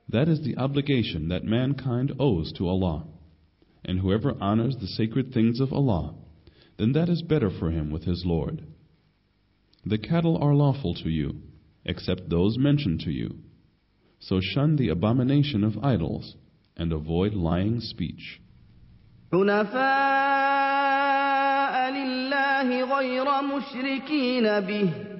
That is the obligation that mankind owes to Allah. And whoever honors the sacred things of Allah, then that is better for him with his Lord. The cattle are lawful to you, except those mentioned to you. So shun the abomination of idols, and avoid lying speech. حنفاء لله غير مشركين به